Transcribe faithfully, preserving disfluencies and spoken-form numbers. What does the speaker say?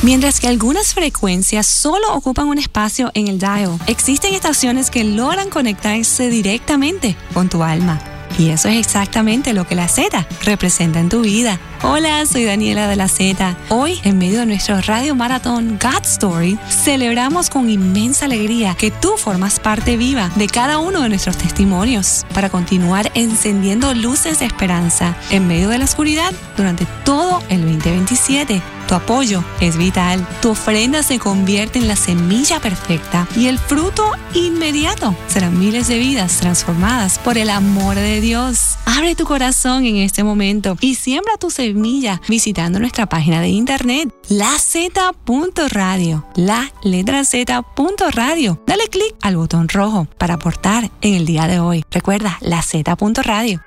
Mientras que algunas frecuencias solo ocupan un espacio en el dial, existen estaciones que logran conectarse directamente con tu alma. Y eso es exactamente lo que la Z representa en tu vida. Hola, soy Daniela de la Z. Hoy, en medio de nuestro radio maratón God Story, celebramos con inmensa alegría que tú formas parte viva de cada uno de nuestros testimonios para continuar encendiendo luces de esperanza en medio de la oscuridad durante todo el veinte veintisiete. Tu apoyo es vital. Tu ofrenda se convierte en la semilla perfecta y el fruto inmediato serán miles de vidas transformadas por el amor de Dios. Abre tu corazón en este momento y siembra tu semilla visitando nuestra página de internet la zeta punto radio, la letra Z punto radio. Dale clic al botón rojo para aportar en el día de hoy. Recuerda, la zeta punto radio.